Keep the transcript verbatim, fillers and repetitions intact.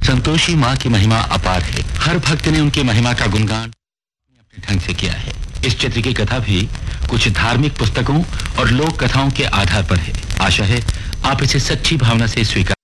संतोषी माँ की महिमा अपार है। हर भक्त ने उनकी महिमा का गुणगान अपने ढंग से किया है। इस चित्र की कथा भी कुछ धार्मिक पुस्तकों और लोक कथाओं के आधार पर है। आशा है आप इसे सच्ची भावना से स्वीकार